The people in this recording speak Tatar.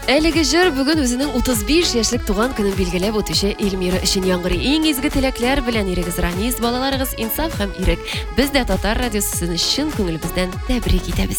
Әлеге җыр бүген үзенең 35 яшьлек туган көнен билгеләп үтүче Эльмира өчен яңгырый. Иң изге теләкләр белән ирегез Ранис, балаларыгыз Инсаф һәм Ирек. Без дә Татар радиосы чын күңелебездән тәбрик итәбез.